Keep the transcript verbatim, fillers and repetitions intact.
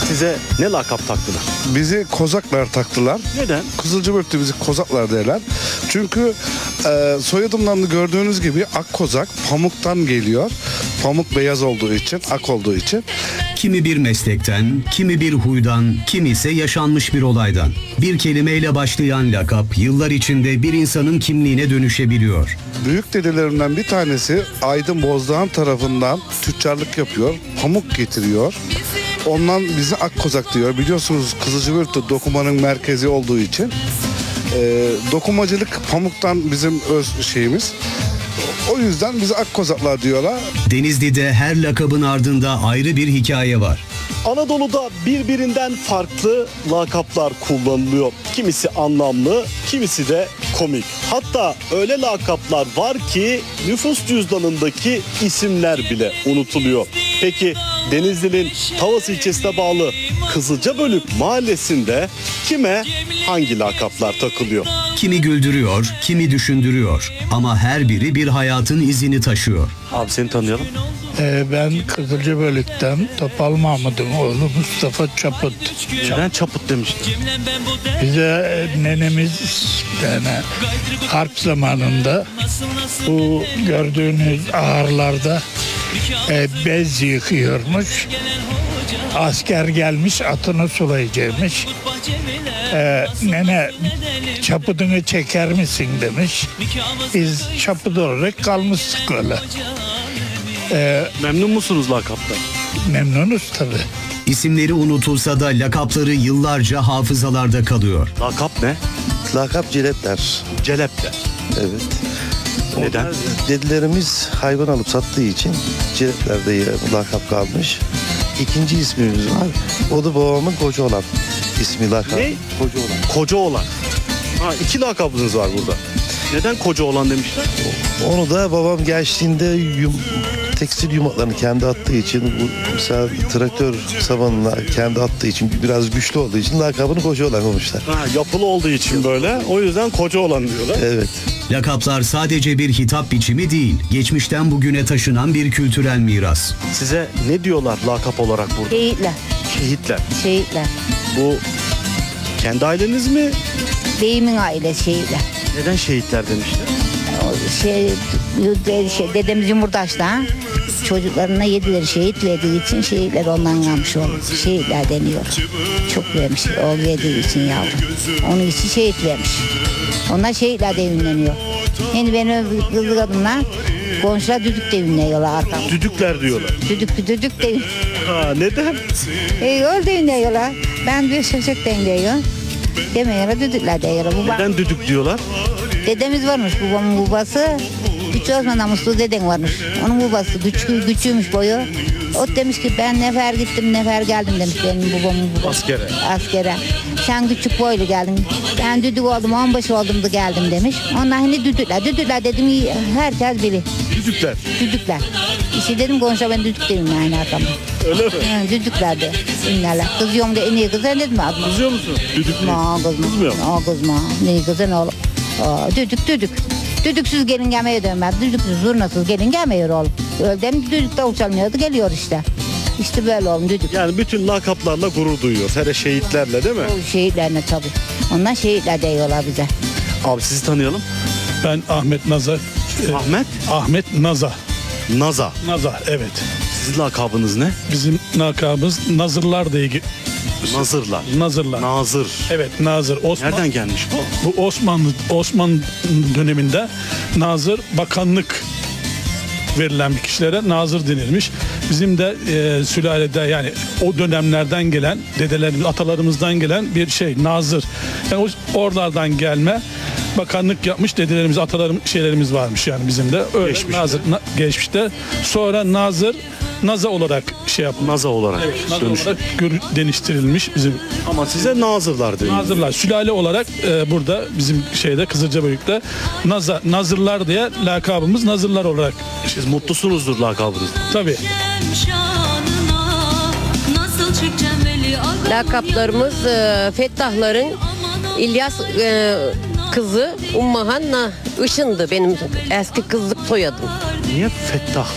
Size ne lakap taktılar? Bizi kozaklar taktılar. Neden? Kızılcıbört'te bizi kozaklar derler. Çünkü e, soyadımdan da gördüğünüz gibi ak kozak pamuktan geliyor. Pamuk beyaz olduğu için, ak olduğu için. Kimi bir meslekten, kimi bir huydan, kimi ise yaşanmış bir olaydan. Bir kelimeyle başlayan lakap yıllar içinde bir insanın kimliğine dönüşebiliyor. Büyük dedelerimden bir tanesi Aydın Bozdağan tarafından tüccarlık yapıyor. Pamuk getiriyor. Ondan bizi ak kozak diyor. Biliyorsunuz Kızılcıbört'te dokumanın merkezi olduğu için. E, dokumacılık pamuktan bizim öz şeyimiz. O yüzden bizi ak kozaklar diyorlar. Denizli'de her lakabın ardında ayrı bir hikaye var. Anadolu'da birbirinden farklı lakaplar kullanılıyor. Kimisi anlamlı, kimisi de komik. Hatta öyle lakaplar var ki nüfus cüzdanındaki isimler bile unutuluyor. Peki Denizli'nin Tavas ilçesine bağlı Kızılcabölük mahallesinde kime hangi lakaplar takılıyor? Kimi güldürüyor, kimi düşündürüyor. Ama her biri bir hayatın izini taşıyor. Abi seni tanıyalım. Ee, ben Kızılcıbölük'ten Topal Mahmud'un oğlu Mustafa Çaput. Neden çaput demiştin? Bize e, nenemiz yani harp zamanında bu gördüğünüz ahırlarda e, bez yıkıyormuş. Asker gelmiş atını sulayacakmış. Ee, nene çapudunu çeker misin demiş. Biz çaput olarak kalmıştık öyle. Ee, Memnun musunuz lakaptan? memnunuz tabii. İsimleri unutulsa da lakapları yıllarca hafızalarda kalıyor. Lakap ne? Lakap ciletler. Celep'te. Evet. Neden? Onlar dedelerimiz hayvan alıp sattığı için ciletlerde yer- lakap kalmış. İkinci ismimiz var. O da babamın koca olan ismi lakap. Ne? Koca olan. Koca olan. Ha, iki lakabınız var burada. Neden koca olan demişler? Onu da babam gençliğinde yum, tekstil yumaklarını kendi attığı için, bu mesela traktör sabanına kendi attığı için, biraz güçlü olduğu için lakabını koca olan koymuşlar. Ha, yapılı olduğu için böyle. O yüzden koca olan diyorlar. Evet. Lakaplar sadece bir hitap biçimi değil, geçmişten bugüne taşınan bir kültürel miras. Size ne diyorlar lakap olarak burada? Şehitler, Şehitler. şehitler. Bu kendi aileniz mi? Beyimin ailesi şehitler. Neden şehitler demişler? O şey, şey dedemiz Yumurtaş'ta ha? Çocuklarına yedileri şehit verdiği için şehitler ondan kalmış oldu. Şehitler deniyor. Çok vermiş o verdiği için yavrum. Onun için şehit vermiş. Onlar şehitler de ünleniyor. Şimdi benim kızlı kadınlar komşular düdük de ünleniyorlar arkamda. Düdükler diyorlar. Düdük düdük de Ha, neden? e, öyle ünleniyorlar. Ben bir çocuk da ünleniyorum. Demiyorlar düdükler diyorlar. Bu Neden düdük diyorlar? Dedemiz varmış, babamın babası. Üç Osman namuslu deden varmış. Onun babası güçlü, güçlüymüş boyu. O demiş ki ben nefer gittim, nefer geldim demiş benim babamın babası. Askere. Askere. Sen küçük boylu geldin. Ben düdük oldum, on beş oldum da geldim demiş. Onlar hani düdükler, düdükler dedim herkes bilir. Düdükler. Düdükler. İşte dedim konuşa ben düdük dedim yani arkamda. Öyle mi? Hı, düdükler de ünlerler. Kızıyorum da en iyi kız sen dedim adına. Kızıyor musun? Düdük mü? Kızma, kızma. Kızmıyor mu? Aa, kızma. Ne kızın oğlum. Aa, düdük düdük. Düdüksüz gelin gelmeye dönmez. Düdüksüz zurnasız gelin gelmiyor oğlum. Öldüm düdük davul çalmıyordu geliyor işte. İşte böyle oğlum düdük. Yani bütün lakaplarla gurur duyuyor. Hele şehitlerle değil mi? O şehitlerine tabii. Onlar şehitler diyorlar bize. Abi sizi tanıyalım. Ben Ahmet Naza. e, Ahmet Ahmet Naza. Naza. Naza evet. Sizin lakabınız ne? Bizim lakabımız Nazırlar diye. ge- Nazırlar. Nazırlar. Nazır. Evet Nazır. Osman, Nereden gelmiş bu? Bu Osmanlı Osmanlı döneminde Nazır bakanlık verilen bir kişilere nazır denilmiş. Bizim de e, sülalede yani o dönemlerden gelen dedelerimiz, atalarımızdan gelen bir şey nazır. Yani o, oralardan gelme bakanlık yapmış dedelerimiz, atalarım şeylerimiz varmış yani bizim de. Öyle Geçmişte. nazır na- geçmişte. Sonra nazır Naza olarak şey yapılmış. Naza olarak Naza dönüştü. olarak gör- deniştirilmiş bizim Ama size nazırlar diyor. Nazırlar. Sülale olarak e, burada bizim şeyde Kızılcabölük'te Naza, Nazırlar diye lakabımız Nazırlar olarak. Siz mutlusunuzdur lakabınızda. Tabii. Lakaplarımız e, Fettahların İlyas e, kızı Ummahan Na- Işın'dı benim eski kızlık soyadım. Niye Fettah